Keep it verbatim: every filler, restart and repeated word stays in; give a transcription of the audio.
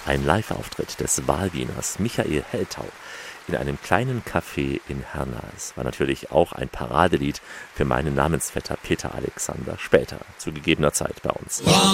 Ein Live-Auftritt des Wahlwieners Michael Heltau in einem kleinen Café in Hernals. Es war natürlich auch ein Paradelied für meinen Namensvetter Peter Alexander, später, zu gegebener Zeit bei uns.